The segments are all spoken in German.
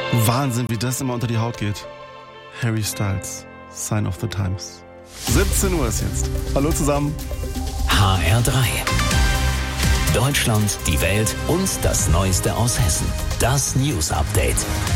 Wahnsinn, wie das immer unter die Haut geht. Harry Styles, Sign of the Times. 17 Uhr ist jetzt. Hallo zusammen. HR3. Deutschland, die Welt und das Neueste aus Hessen. Das News Update.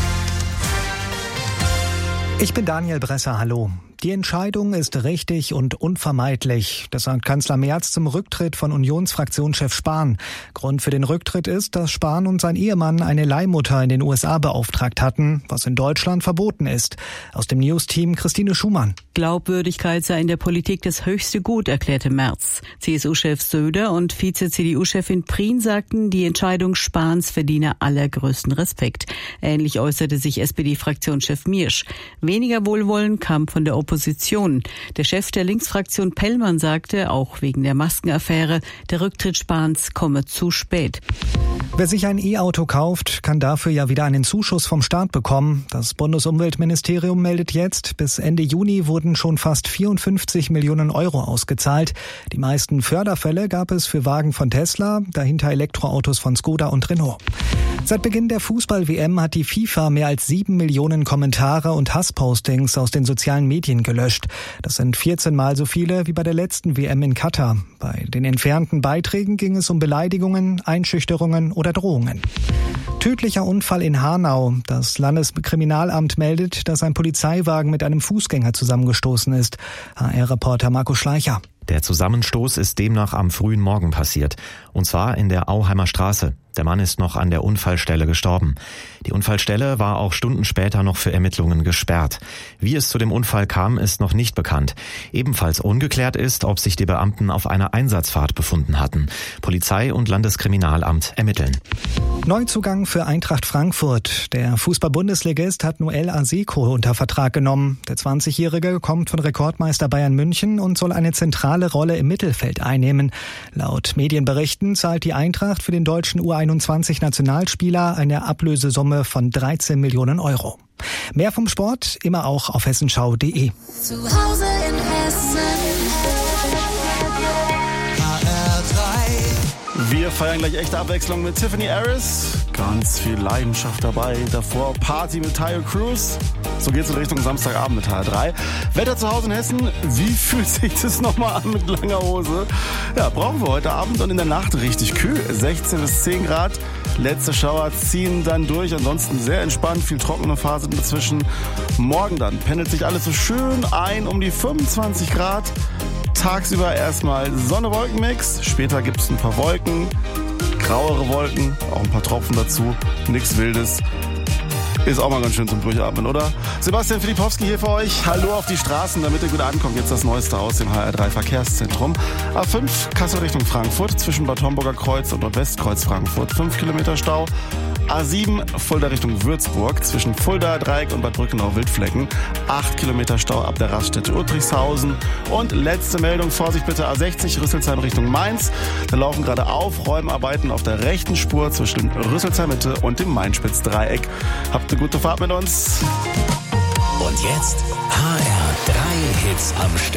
Ich bin Daniel Bresser, hallo. Die Entscheidung ist richtig und unvermeidlich. Das sagt Kanzler Merz zum Rücktritt von Unionsfraktionschef Spahn. Grund für den Rücktritt ist, dass Spahn und sein Ehemann eine Leihmutter in den USA beauftragt hatten, was in Deutschland verboten ist. Aus dem News-Team Christine Schumann. Glaubwürdigkeit sei in der Politik das höchste Gut, erklärte Merz. CSU-Chef Söder und Vize-CDU-Chefin Prien sagten, die Entscheidung Spahns verdiene allergrößten Respekt. Ähnlich äußerte sich SPD-Fraktionschef Miersch. Weniger Wohlwollen kam von der Opposition. Der Chef der Linksfraktion Pellmann sagte, auch wegen der Maskenaffäre, der Rücktritt Spahns komme zu spät. Wer sich ein E-Auto kauft, kann dafür ja wieder einen Zuschuss vom Staat bekommen. Das Bundesumweltministerium meldet jetzt, bis Ende Juni wurden schon fast 54 Millionen Euro ausgezahlt. Die meisten Förderfälle gab es für Wagen von Tesla, dahinter Elektroautos von Skoda und Renault. Seit Beginn der Fußball-WM hat die FIFA mehr als 7 Millionen Kommentare und Hasspostings aus den sozialen Medien gelöscht. Das sind 14 Mal so viele wie bei der letzten WM in Katar. Bei den entfernten Beiträgen ging es um Beleidigungen, Einschüchterungen oder Drohungen. Tödlicher Unfall in Hanau. Das Landeskriminalamt meldet, dass ein Polizeiwagen mit einem Fußgänger zusammengestoßen ist. HR-Reporter Marco Schleicher. Der Zusammenstoß ist demnach am frühen Morgen passiert. Und zwar in der Auheimer Straße. Der Mann ist noch an der Unfallstelle gestorben. Die Unfallstelle war auch Stunden später noch für Ermittlungen gesperrt. Wie es zu dem Unfall kam, ist noch nicht bekannt. Ebenfalls ungeklärt ist, ob sich die Beamten auf einer Einsatzfahrt befunden hatten. Polizei und Landeskriminalamt ermitteln. Neuzugang für Eintracht Frankfurt. Der Fußball-Bundesligist hat Noel Aseko unter Vertrag genommen. Der 20-Jährige kommt von Rekordmeister Bayern München und soll eine zentrale Rolle im Mittelfeld einnehmen. Laut Medienberichten zahlt die Eintracht für den deutschen U21-Nationalspieler eine Ablösesumme von 13 Millionen Euro. Mehr vom Sport immer auch auf hessenschau.de. Zu Hause in Hessen. Wir feiern gleich echte Abwechslung mit Tiffany Harris. Ganz viel Leidenschaft dabei. Davor Party mit Tayo Cruz. So geht's in Richtung Samstagabend mit HR3. Wetter zu Hause in Hessen. Wie fühlt sich das nochmal an mit langer Hose? Ja, brauchen wir heute Abend und in der Nacht richtig kühl. 16 bis 10 Grad. Letzte Schauer ziehen dann durch. Ansonsten sehr entspannt. Viel trockene Phase dazwischen. Morgen dann pendelt sich alles so schön ein um die 25 Grad. Tagsüber erstmal Sonne-Wolken-Mix, später gibt es ein paar Wolken, grauere Wolken, auch ein paar Tropfen dazu, nichts Wildes. Ist auch mal ganz schön zum Durchatmen, oder? Sebastian Filipowski hier für euch. Hallo auf die Straßen, damit ihr gut ankommt. Jetzt das Neueste aus dem HR3 Verkehrszentrum. A5 Kassel Richtung Frankfurt zwischen Bad Homburger Kreuz und Nordwestkreuz Frankfurt. 5 Kilometer Stau. A7 Fulda Richtung Würzburg zwischen Fulda, Dreieck und Bad Brückenau-Wildflecken. 8 Kilometer Stau ab der Raststätte Uttrichshausen. Und letzte Meldung, Vorsicht bitte, A60 Rüsselsheim Richtung Mainz. Da laufen gerade Aufräumarbeiten auf der rechten Spur zwischen Rüsselsheim Mitte und dem Mainspitz-Dreieck. Habt eine gute Fahrt mit uns. Und jetzt HR3 Hits am Stück.